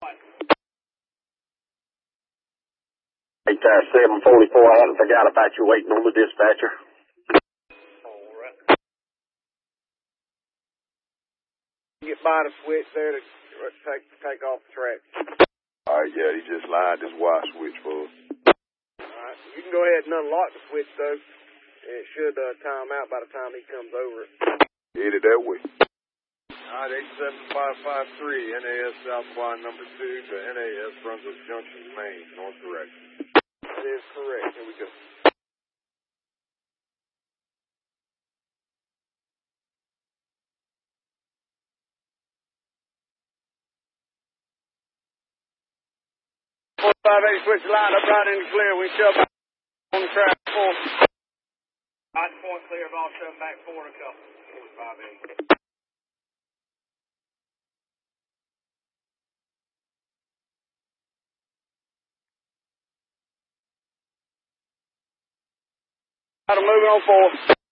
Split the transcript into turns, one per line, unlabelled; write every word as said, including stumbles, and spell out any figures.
Eight uh, seven forty-four. I hadn't forgot about you waiting on the dispatcher.
All right. Get by the switch there to take take off the track.
All right, yeah, he just lined his Y switch for us.
All right. You can go ahead and unlock the switch though. It should uh, time out by the time he comes over it.
Headed that way.
All right, eight seven five five three, N A S Southbound number two to N A S Brunswick Junction, Maine, north direction. That is correct. Here we go. four five eight, switch line up right in the clear. We shove back on the track four. Right point clear, all shoving back four and a couple. four five eight. Got him moving on four.